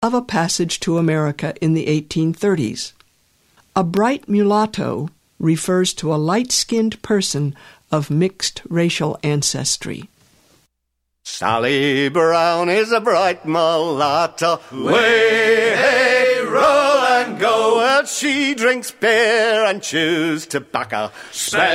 of A Passage to America in the 1830s. A bright mulatto refers to a light-skinned person of mixed racial ancestry. Sally Brown is a bright mulatto. Way, hey, roll and go. Well, she drinks beer and chews tobacco.